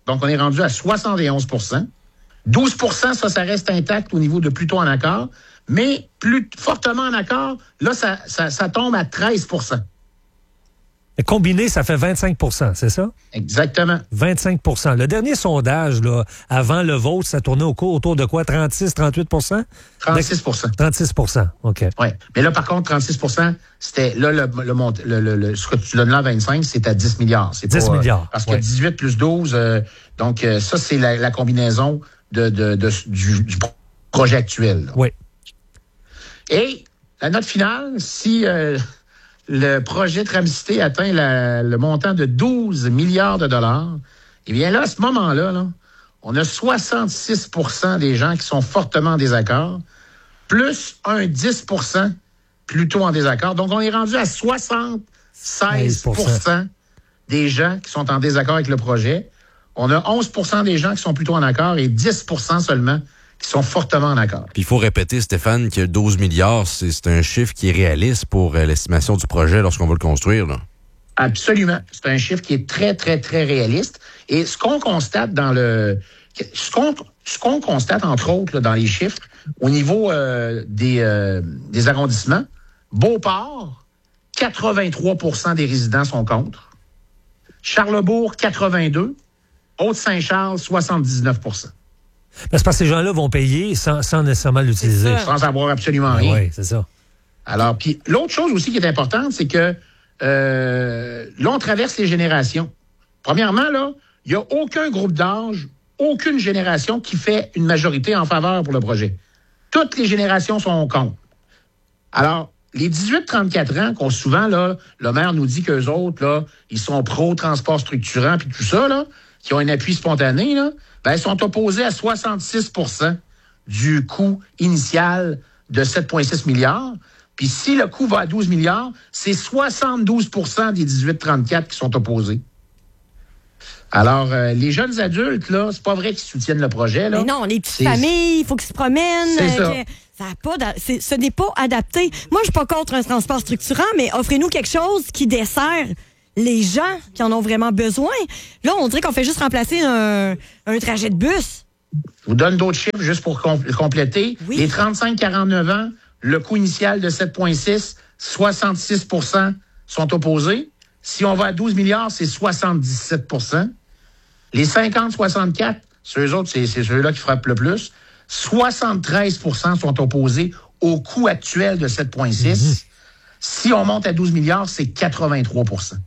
Donc, on est rendu à soixante et onze pour cent. douze pour cent, ça, ça reste intact au niveau de plutôt en accord. Mais plus fortement en accord, là, ça, ça, ça tombe à treize pour cent. Et combiné, ça fait vingt-cinq pour cent, c'est ça? Exactement. vingt-cinq pour cent. Le dernier sondage, là, avant le vôtre, ça tournait au cours, autour de quoi? trente-six, trente-huit pour cent? trente-six pour cent. trente-six pour cent, OK. Oui. Mais là, par contre, trente-six pour cent, c'était, là, le, le, le, le, le, ce que tu donnes là, vingt-cinq, c'est à dix milliards. C'est dix pas, milliards. Euh, parce que ouais. dix-huit plus douze, euh, donc, euh, ça, c'est la, la combinaison de, de, de, du, du projet actuel. Là. Oui. Et la note finale, si euh, le projet Tramcité atteint la, le montant de douze milliards de dollars, eh bien là, à ce moment-là, là, on a soixante-six pour cent des gens qui sont fortement en désaccord, plus un dix pour cent plutôt en désaccord. Donc, on est rendu à soixante-seize pour cent des gens qui sont en désaccord avec le projet. On a onze pour cent des gens qui sont plutôt en accord et dix pour cent seulement qui sont fortement en accord. Puis il faut répéter, Stéphane, que douze milliards, c'est, c'est un chiffre qui est réaliste pour euh, l'estimation du projet lorsqu'on va le construire, là. Absolument. C'est un chiffre qui est très, très, très réaliste. Et ce qu'on constate dans le... Ce qu'on, ce qu'on constate, entre autres, là, dans les chiffres, au niveau euh, des, euh, des arrondissements, Beauport, quatre-vingt-trois pour cent des résidents sont contre. Charlesbourg, quatre-vingt-deux. Haute-Saint-Charles, soixante-dix-neuf pour cent. C'est parce que ces gens-là vont payer sans, sans nécessairement l'utiliser. Sans avoir absolument ben rien. Oui, c'est ça. Alors, puis l'autre chose aussi qui est importante, c'est que euh, là, on traverse les générations. Premièrement, là, il n'y a aucun groupe d'âge, aucune génération qui fait une majorité en faveur pour le projet. Toutes les générations sont contre. Alors, les dix-huit trente-quatre ans, qu'on souvent, là, le maire nous dit qu'eux autres, là, ils sont pro-transport structurant puis tout ça, là, qui ont un appui spontané, là, ben, ils sont opposés à soixante-six pour cent du coût initial de sept virgule six milliards. Puis si le coût va à douze milliards, c'est soixante-douze pour cent des dix-huit trente-quatre qui sont opposés. Alors, euh, les jeunes adultes, là, c'est pas vrai qu'ils soutiennent le projet, là. Mais non, les petites c'est... familles, il faut qu'ils se promènent. C'est ça. Euh, que ça a pas d'a- c'est, ce n'est pas adapté. Moi, je suis pas contre un transport structurant, mais offrez-nous quelque chose qui dessert les gens qui en ont vraiment besoin. Là, on dirait qu'on fait juste remplacer un, un trajet de bus. Je vous donne d'autres chiffres juste pour com- compléter. Oui. Les trente-cinq quarante-neuf ans, le coût initial de sept virgule six, soixante-six pour cent sont opposés. Si on va à douze milliards, c'est soixante-dix-sept pour cent. Les cinquante soixante-quatre, ceux autres, c'est, c'est ceux-là qui frappent le plus, soixante-treize pour cent sont opposés au coût actuel de sept virgule six. Mm-hmm. Si on monte à douze milliards, c'est quatre-vingt-trois pour cent.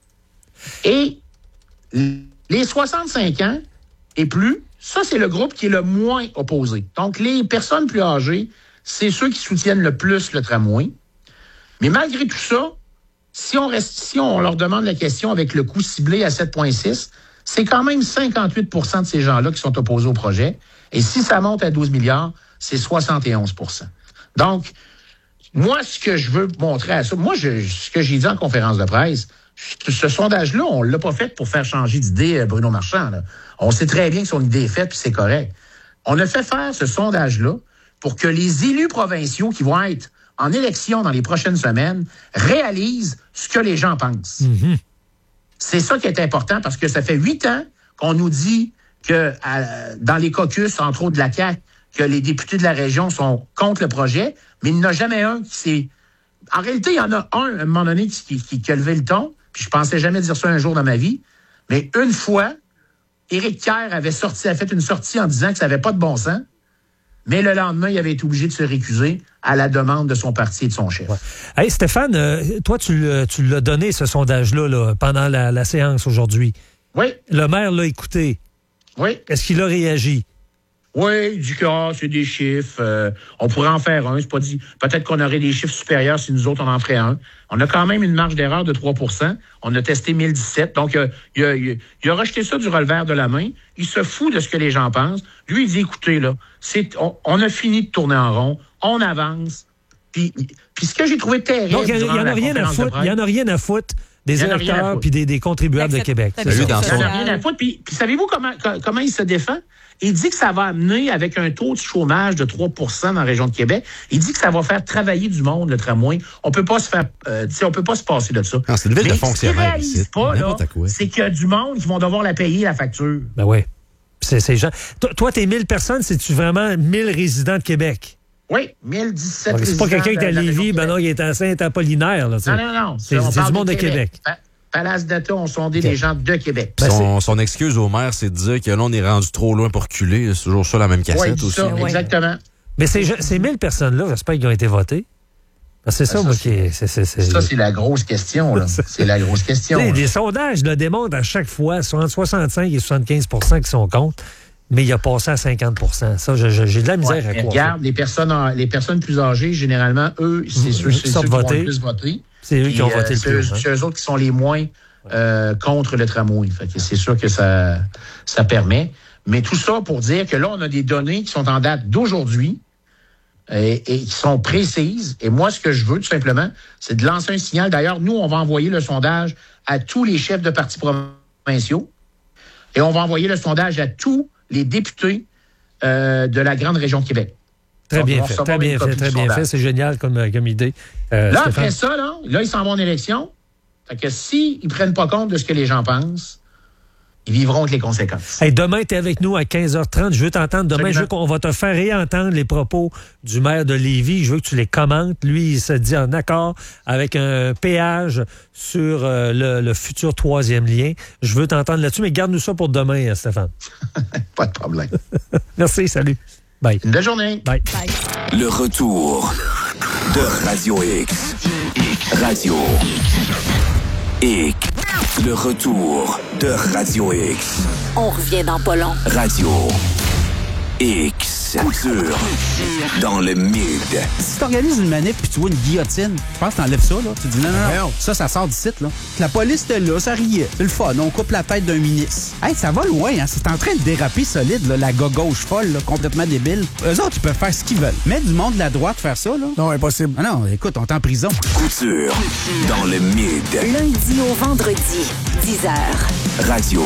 Et les soixante-cinq ans et plus, ça, c'est le groupe qui est le moins opposé. Donc, les personnes plus âgées, c'est ceux qui soutiennent le plus le tramway. Mais malgré tout ça, si on, reste, si on leur demande la question avec le coût ciblé à sept virgule six, c'est quand même cinquante-huit pour cent de ces gens-là qui sont opposés au projet. Et si ça monte à douze milliards, c'est soixante et onze pour cent. Donc, moi, ce que je veux montrer à ça, moi, je, ce que j'ai dit en conférence de presse, ce sondage-là, on l'a pas fait pour faire changer d'idée Bruno Marchand, là. On sait très bien que son idée est faite, puis c'est correct. On a fait faire ce sondage-là pour que les élus provinciaux qui vont être en élection dans les prochaines semaines réalisent ce que les gens pensent. Mm-hmm. C'est ça qui est important, parce que ça fait huit ans qu'on nous dit que à, dans les caucus, entre autres de la C A Q, que les députés de la région sont contre le projet, mais il n'y en a jamais un qui s'est... En réalité, il y en a un, à un moment donné, qui, qui, qui a levé le ton, puis je pensais jamais dire ça un jour dans ma vie, mais une fois, Éric Kerr avait sorti, a fait une sortie en disant que ça n'avait pas de bon sens, mais le lendemain, il avait été obligé de se récuser à la demande de son parti et de son chef. Ouais. Hey Stéphane, euh, toi, tu, tu l'as donné, ce sondage-là, là, pendant la, la séance aujourd'hui. Oui. Le maire l'a écouté. Oui. Est-ce qu'il a réagi? Oui, il dit que ah, c'est des chiffres. Euh, on pourrait en faire un. C'est pas dit. Peut-être qu'on aurait des chiffres supérieurs si nous autres, on en ferait un. On a quand même une marge d'erreur de trois pour cent. On a testé mille dix-sept. Donc, euh, il, a, il, a, il a rejeté ça du revers de la main. Il se fout de ce que les gens pensent. Lui, il dit, écoutez, là, c'est, on, on a fini de tourner en rond. On avance. Puis, puis ce que j'ai trouvé terrible... Donc, il n'y en, en, a rien à foutre, il y en a rien à foutre des électeurs puis des, des contribuables de Québec. Il n'y en a rien à foutre. Puis, puis savez-vous comment, comment il se défend? Il dit que ça va amener, avec un taux de chômage de trois pour cent dans la région de Québec, il dit que ça va faire travailler du monde, le tramway. On peut pas se faire, euh, tu sais, on peut pas se passer de ça. Non, c'est une ville Mais de fonctionnaires ce qu'ils ici. réalisent pas, là, c'est qu'il y a du monde qui vont devoir la payer, la facture. Ben oui. C'est, c'est gens... Toi, toi, tes mille personnes, c'est-tu vraiment mille résidents de Québec? Oui, mille dix-sept okay, résidents. C'est pas quelqu'un qui est à Lévis, ben non, il est à Saint-Apollinaire. Là, non, non, non. C'est, c'est du monde de Québec. Québec. Palace d'État ont sondé okay. les gens de Québec. Ben, son, son excuse au maire, c'est de dire que là, on est rendu trop loin pour reculer. C'est toujours ça, la même cassette oui, aussi. Ça, ouais. Exactement. Mais ces, ces mille personnes-là, j'espère qu'ils ont été votées. Parce que c'est ben ça, ça, moi, qui est, c'est, c'est, c'est... Ça, c'est la grosse question, là. C'est la grosse question. Les sondages le démontrent à chaque fois, soit entre soixante-cinq et soixante-quinze pour cent qui sont contre, mais il a passé à cinquante pour cent. Ça, je, je, j'ai de la misère ouais, à croire. Regarde, les personnes, les personnes plus âgées, généralement, eux, c'est ceux, c'est ceux qui vont le plus voter. C'est eux qui ont voté le plus. C'est eux autres qui sont les moins euh, contre le tramway. Fait que c'est sûr que ça, ça permet. Mais tout ça pour dire que là, on a des données qui sont en date d'aujourd'hui et, et qui sont précises. Et moi, ce que je veux, tout simplement, c'est de lancer un signal. D'ailleurs, nous, on va envoyer le sondage à tous les chefs de partis provinciaux et on va envoyer le sondage à tous les députés euh, de la grande région de Québec. Très bien fait, très bien fait, très bien fait. C'est génial comme, comme idée. Euh, là, Stéphane. Après ça, là, là, ils s'en vont en élection. Fait que s'ils ne prennent pas compte de ce que les gens pensent, ils vivront avec les conséquences. Hey, demain, tu es avec nous à quinze heures trente. Je veux t'entendre. Demain, Absolument. Je veux qu'on va te faire réentendre les propos du maire de Lévis. Je veux que tu les commentes. Lui, il se dit en accord avec un péage sur euh, le, le futur troisième lien. Je veux t'entendre là-dessus, mais garde-nous ça pour demain, Stéphane. Pas de problème. Merci, salut. Bye. Une belle journée. Bye. Bye. Le retour de Radio X. Radio X. Le retour de Radio X. On revient dans pas long. Radio X. Culture dans le mid. Si t'organises une manif puis tu vois une guillotine, je pense que t'enlèves ça, là. Tu dis non, non, non, ça, ça sort du site, là. La police était là, ça riait. C'est le fun, on coupe la tête d'un ministre. Hey, ça va loin, hein. C'est en train de déraper solide, là, la gauche folle, là, complètement débile. Eux autres, ils peuvent faire ce qu'ils veulent. Mais du monde de la droite faire ça, là. Non, impossible. Ah non, écoute, on est en prison. Couture dans le mid. Lundi au vendredi, dix heures. Radio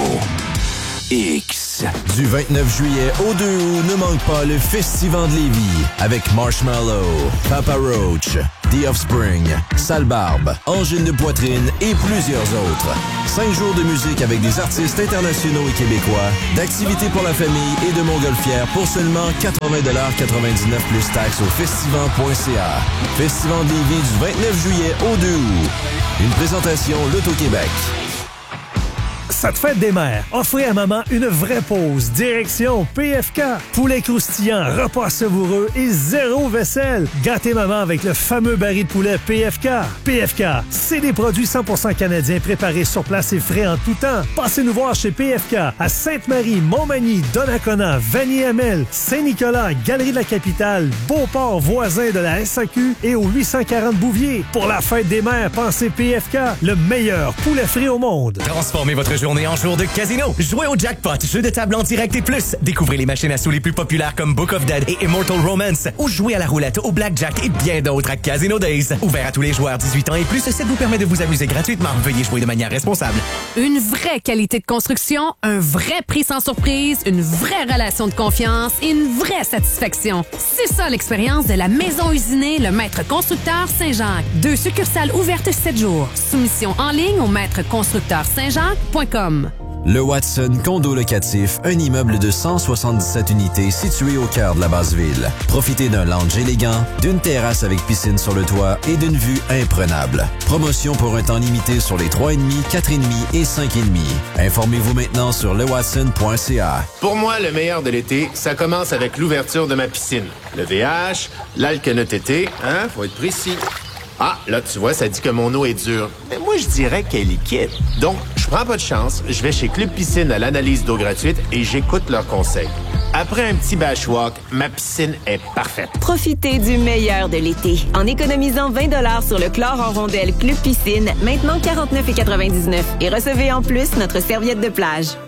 X. Du vingt-neuf juillet au deux août, ne manque pas le Festival de Lévis avec Marshmallow, Papa Roach, The Offspring, Sale Barbe, Angine de Poitrine et plusieurs autres. Cinq jours de musique avec des artistes internationaux et québécois, d'activités pour la famille et de montgolfières pour seulement quatre-vingts dollars quatre-vingt-dix-neuf plus taxes au festival point c a. Festival de Lévis du vingt-neuf juillet au deux août. Une présentation L'Auto-Québec. Cette fête des mères, offrez à maman une vraie pause. Direction P F K. Poulet croustillant, repas savoureux et zéro vaisselle. Gâtez maman avec le fameux baril de poulet P F K. P F K, c'est des produits cent pour cent canadiens préparés sur place et frais en tout temps. Passez nous voir chez P F K à Sainte-Marie, Montmagny, Donnacona, Vanier-Hamel, Saint-Nicolas, Galerie de la Capitale, Beauport, voisin de la S A Q et au huit cent quarante Bouvier. Pour la fête des mères, pensez P F K, le meilleur poulet frit au monde. Transformez votre journée en jour de casino. Jouez au jackpot, jeu de table en direct et plus. Découvrez les machines à sous les plus populaires comme Book of Dead et Immortal Romance. Ou jouez à la roulette, au blackjack et bien d'autres à Casino Days. Ouvert à tous les joueurs dix-huit ans et plus, ça vous permet de vous amuser gratuitement. Veuillez jouer de manière responsable. Une vraie qualité de construction, un vrai prix sans surprise, une vraie relation de confiance et une vraie satisfaction. C'est ça l'expérience de la Maison Usinée, le Maître Constructeur Saint-Jacques. Deux succursales ouvertes sept jours. Soumission en ligne au maître constructeur saint jacques point com. Le Watson Condo Locatif, un immeuble de cent soixante-dix-sept unités situé au cœur de la basse-ville. Profitez d'un lounge élégant, d'une terrasse avec piscine sur le toit et d'une vue imprenable. Promotion pour un temps limité sur les trois virgule cinq, quatre virgule cinq et cinq virgule cinq. Informez-vous maintenant sur le watson point c a. Pour moi, le meilleur de l'été, ça commence avec l'ouverture de ma piscine. Le V H, l'alcanotété, hein, faut être précis. Ah, là, tu vois, ça dit que mon eau est dure. Mais moi, je dirais qu'elle est liquide. Donc, je prends pas de chance, je vais chez Club Piscine à l'analyse d'eau gratuite et j'écoute leurs conseils. Après un petit bashwalk, ma piscine est parfaite. Profitez du meilleur de l'été en économisant vingt dollars sur le chlore en rondelle Club Piscine, maintenant quarante-neuf virgule quatre-vingt-dix-neuf. Et recevez en plus notre serviette de plage.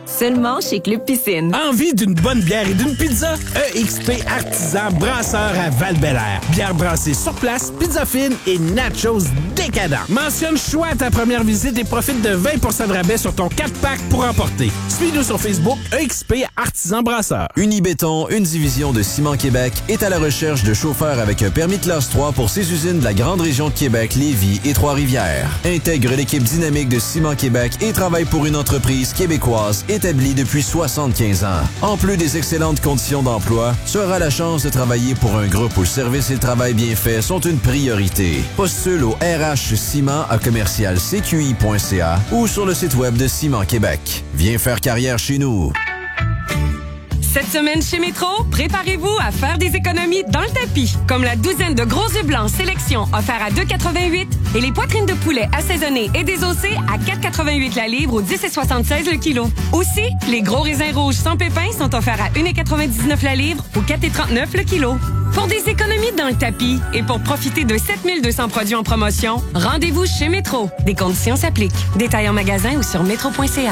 Seulement chez Club Piscine. Envie d'une bonne bière et d'une pizza? E X P Artisan Brasseur à Val-Bélair. Bière brassée sur place, pizza fine et nachos décadents. Mentionne choix à ta première visite et profite de vingt pour cent de rabais sur ton quatre pack pour emporter. Suis-nous sur Facebook, E X P Artisan Brasseur. Unibéton, une division de Ciment Québec, est à la recherche de chauffeurs avec un permis classe trois pour ses usines de la grande région de Québec, Lévis et Trois-Rivières. Intègre l'équipe dynamique de Ciment Québec et travaille pour une entreprise québécoise établie depuis soixante-quinze ans. En plus des excellentes conditions d'emploi, tu auras la chance de travailler pour un groupe où le service et le travail bien fait sont une priorité. Postule au R H Ciment à commercial c q i point c a ou sur le site web de Ciment Québec. Viens faire carrière chez nous. Cette semaine chez Métro, préparez-vous à faire des économies dans le tapis, comme la douzaine de gros œufs blancs sélection offerts à deux virgule quatre-vingt-huit et les poitrines de poulet assaisonnées et désossées à quatre virgule quatre-vingt-huit la livre ou dix virgule soixante-seize le kilo. Aussi, les gros raisins rouges sans pépins sont offerts à un virgule quatre-vingt-dix-neuf la livre ou quatre virgule trente-neuf le kilo. Pour des économies dans le tapis et pour profiter de sept mille deux cents produits en promotion, rendez-vous chez Métro. Des conditions s'appliquent. Détails en magasin ou sur métro point c a.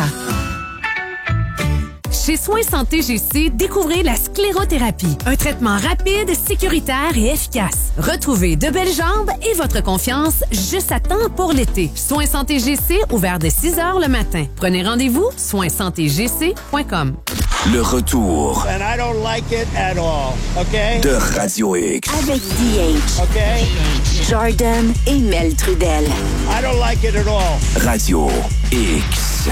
Chez Soins Santé G C, découvrez la sclérothérapie. Un traitement rapide, sécuritaire et efficace. Retrouvez de belles jambes et votre confiance juste à temps pour l'été. Soins Santé G C, ouvert de six heures le matin. Prenez rendez-vous, soins santé g c point com. Le retour And I don't like it at all, okay? de Radio X. Avec D H. Okay? Jordan et Mel Trudel. I don't like it at all. Radio X.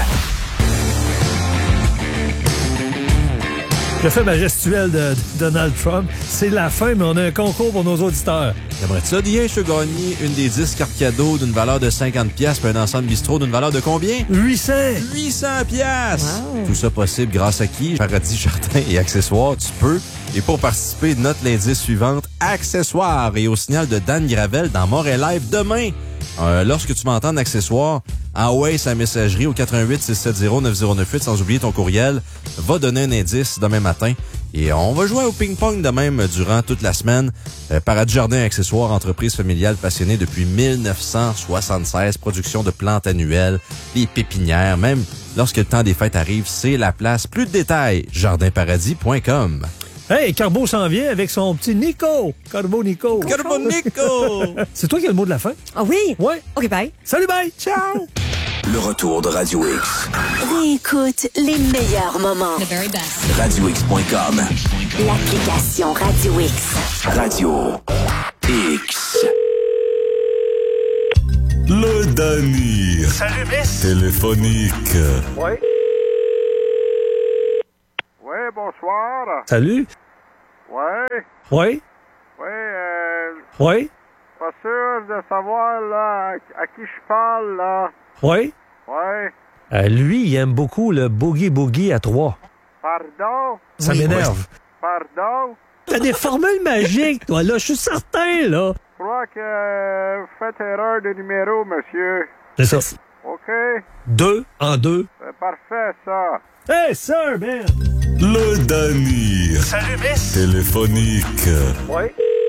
Le fait majestuel de, de Donald Trump, c'est la fin, mais on a un concours pour nos auditeurs. J'aimerais ça, D H, je gagner une des dix cartes cadeaux d'une valeur de cinquante piastres puis un ensemble bistrot d'une valeur de combien? huit cents! huit cents piastres! Wow. Tout ça possible grâce à qui? Paradis Jardin et accessoires, tu peux. Et pour participer, note l'indice suivante, accessoires, et au signal de Dan Gravel dans Montréal Live demain. Euh, lorsque tu m'entends d'accessoires, envoie sa messagerie au quatre un huit six sept zéro neuf zéro neuf huit sans oublier ton courriel. Va donner un indice demain matin. Et on va jouer au ping-pong de même durant toute la semaine. Euh, Paradis Jardin Accessoires, entreprise familiale passionnée depuis mille neuf cent soixante-seize. Production de plantes annuelles, les pépinières. Même lorsque le temps des fêtes arrive, c'est la place. Plus de détails, jardin paradis point com. Hey, Carbo s'en vient avec son petit Nico. Carbo Nico. Carbo Nico. C'est toi qui as le mot de la fin? Ah oui? Ouais. OK, bye. Salut, bye. Ciao. Le retour de Radio X. Réécoute les meilleurs moments. The very best. radio x point com. L'application Radio X. Radio X. Le Danir. Salut, miss. Téléphonique. Oui. Oui, bonsoir. Salut. Oui. Oui. Oui, euh... Oui. Pas sûr de savoir, là, à qui je parle, là. Oui. Oui. Euh, lui, il aime beaucoup le Boogie Boogie à trois. Pardon? Ça Oui. m'énerve. Pardon? T'as des formules magiques, toi, là. Je suis certain, là. Je crois que euh, vous faites erreur de numéro, monsieur. C'est ça. OK? Deux en deux. C'est parfait, ça. Hey, sir, man. Le Danir. Salut, miss. Téléphonique. Oui.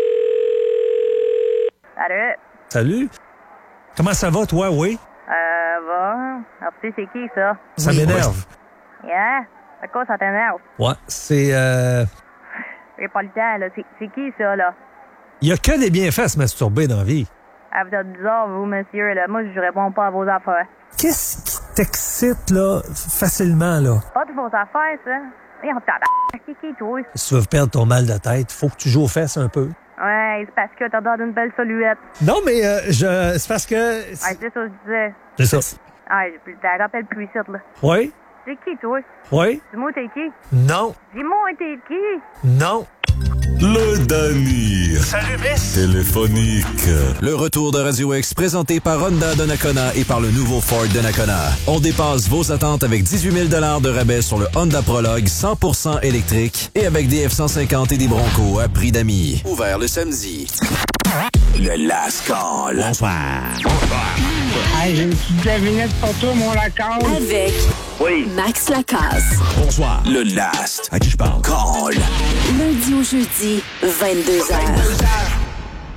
Salut. Salut. Comment ça va, toi, oui? Euh, bon. Alors, tu sais, c'est qui, ça? Ça Oui, m'énerve. Yeah? À quoi ça t'énerve? Ouais, c'est... euh... J'ai pas le temps, là. C'est, c'est qui, ça, là? Il y a que des bienfaits à se masturber dans la vie. Ah, vous êtes bizarre, vous, monsieur, là. Moi, je réponds pas à vos affaires. Qu'est-ce qui t'excite, là, facilement, là? Pas de vos affaires, ça. Voyons, tabarnak. C'est qui, toi? Si tu veux perdre ton mal de tête, faut que tu joues aux fesses un peu. Ouais, c'est parce que t'as l'air d'une belle silhouette. Non, mais euh, je... c'est parce que... Ouais, c'est ça que je disais. C'est ça. Ouais, je te rappelle plus ici, là. Oui? C'est qui, toi? Oui? Dis-moi, t'es qui? Non. Dis-moi, t'es qui? Non. Le Danir. Salut, miss. Téléphonique. Le retour de Radio X présenté par Honda Donnacona et par le nouveau Ford Donnacona. On dépasse vos attentes avec dix-huit mille dollars de rabais sur le Honda Prologue cent pour cent électrique et avec des F cent cinquante et des Bronco à prix d'amis. Ouvert le samedi. Le Last Call. Bonsoir. Hey, j'ai une petite devinette pour toi, mon Lacasse. Avec Oui. Max Lacasse. Bonsoir. Le Last. À qui je parle? Call. Lundi au jeudi, vingt-deux heures.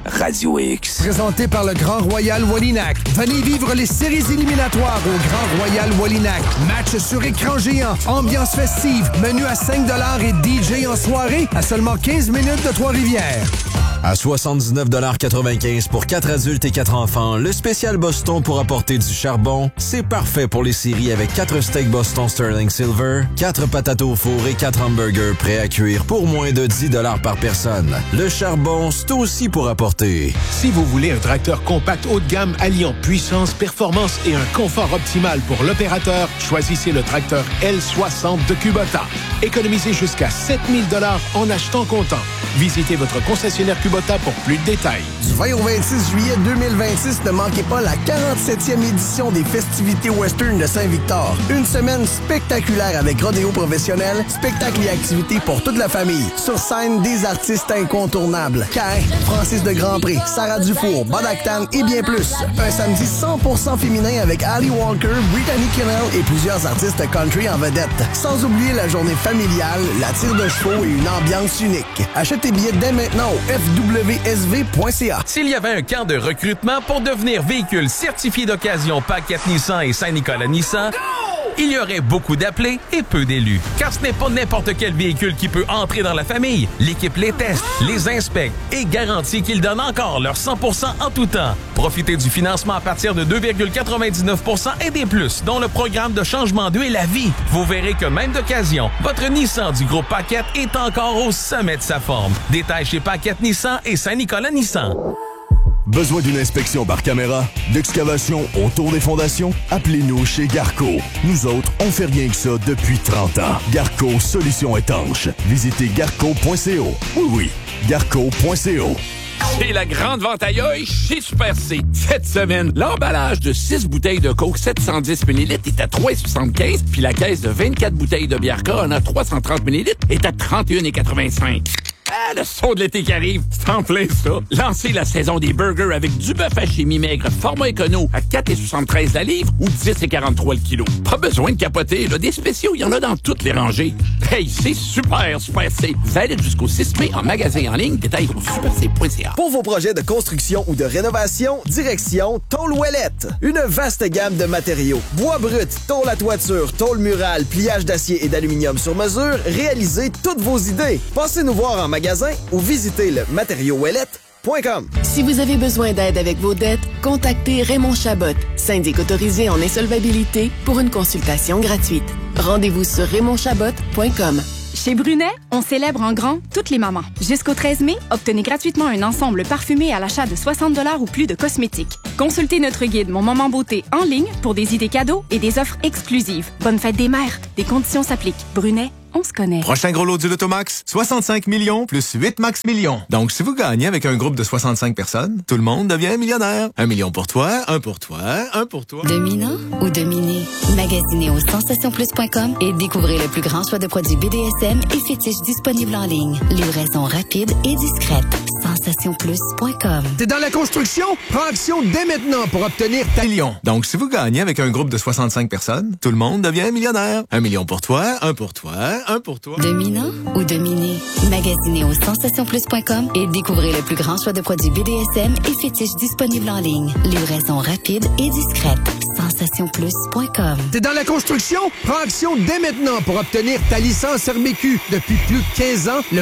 Radio X. Présenté par le Grand Royal Wallinac. Venez vivre les séries éliminatoires au Grand Royal Wallinac. Match sur écran géant, ambiance festive, menu à cinq dollars et D J en soirée à seulement quinze minutes de Trois-Rivières. À soixante-dix-neuf quatre-vingt-quinze pour quatre adultes et quatre enfants, le spécial Boston pour apporter du charbon, c'est parfait pour les séries avec quatre steaks Boston Sterling Silver, quatre patates au four et quatre hamburgers prêts à cuire pour moins de dix dollars par personne. Le charbon, c'est aussi pour apporter. Si vous voulez un tracteur compact haut de gamme alliant puissance, performance et un confort optimal pour l'opérateur, choisissez le tracteur L soixante de Kubota. Économisez jusqu'à sept mille dollars en achetant comptant. Visitez votre concessionnaire Kubota pour plus de détails. Du vingt au vingt-six juillet deux mille vingt-six, ne manquez pas la quarante-septième édition des festivités western de Saint-Victor. Une semaine spectaculaire avec rodéo professionnel, spectacles et activités pour toute la famille. Sur scène, des artistes incontournables. Cain, Francis de Grandpré, Sarah Dufour, Bob Actan et bien plus. Un samedi cent pour cent féminin avec Ali Walker, Brittany Kennel et plusieurs artistes country en vedette. Sans oublier la journée familiale, la tire de chevaux et une ambiance unique. Achetez tes billets dès maintenant au f w s v point c a. S'il y avait un camp de recrutement pour devenir véhicule certifié d'occasion Paquette Nissan et Saint-Nicolas Nissan, il y aurait beaucoup d'appelés et peu d'élus. Car ce n'est pas n'importe quel véhicule qui peut entrer dans la famille. L'équipe les teste, les inspecte et garantit qu'ils donnent encore leur cent pour cent en tout temps. Profitez du financement à partir de deux virgule quatre-vingt-dix-neuf pour cent et des plus, dont le programme de changement d'eux est la vie. Vous verrez que même d'occasion, votre Nissan du groupe Paquette est encore au sommet de sa forme. Détails chez Paquette Nissan et Saint-Nicolas Nissan. Besoin d'une inspection par caméra, d'excavation autour des fondations? Appelez-nous chez Garco. Nous autres, on fait rien que ça depuis trente ans. Garco Solutions étanches. Visitez garco point c o. Oui, oui, garco point c o. C'est la grande vente à œil chez Super C. Cette semaine, l'emballage de six bouteilles de Coke sept cent dix millilitres est à trois virgule soixante-quinze, puis la caisse de vingt-quatre bouteilles de bière K en a trois cent trente millilitres est à trente et un virgule quatre-vingt-cinq. Ah, le son de l'été qui arrive, c'est en plein ça. Lancez la saison des burgers avec du bœuf haché mi-maigre format écono à quatre virgule soixante-treize la livre ou dix virgule quarante-trois le kilo. Pas besoin de capoter, là. Des spéciaux, il y en a dans toutes les rangées. Hey, c'est super, Super C. Valide jusqu'au six mai en magasin en ligne. Détails au super c point c a. Pour vos projets de construction ou de rénovation, direction Tôle Ouellette. Une vaste gamme de matériaux. Bois brut, tôle à toiture, tôle murale, pliage d'acier et d'aluminium sur mesure. Réalisez toutes vos idées. Passez nous voir en magasin ou visitez le matériau ouellette point com. Si vous avez besoin d'aide avec vos dettes, contactez Raymond Chabot, syndic autorisé en insolvabilité, pour une consultation gratuite. Rendez-vous sur raymond chabot point com. Chez Brunet, on célèbre en grand toutes les mamans. Jusqu'au treize mai, obtenez gratuitement un ensemble parfumé à l'achat de soixante dollars ou plus de cosmétiques. Consultez notre guide Mon Moment Beauté en ligne pour des idées cadeaux et des offres exclusives. Bonne fête des mères. Des conditions s'appliquent. Brunet, on se connaît. Prochain gros lot du Lotomax, soixante-cinq millions plus huit max millions. Donc, si vous gagnez avec un groupe de soixante-cinq personnes, tout le monde devient millionnaire. Un million pour toi, un pour toi, un pour toi. Dominant ou dominé? Magasinez au sensation plus point com et découvrez le plus grand choix de produits B D S M et fétiches disponibles en ligne. Livraison rapide et discrète. sensation plus point com. T'es dans la construction? Prends action dès maintenant pour obtenir ta million. Donc, si vous gagnez avec un groupe de soixante-cinq personnes, tout le monde devient millionnaire. Un million pour toi, un pour toi, un pour toi. Dominant ou dominé? Magasinez au sensation plus point com et découvrez le plus grand choix de produits B D S M et fétiches disponibles en ligne. Livraison rapide et discrète. sensation plus point com. T'es dans la construction? Prends action dès maintenant pour obtenir ta licence R B Q. Depuis plus de quinze ans, le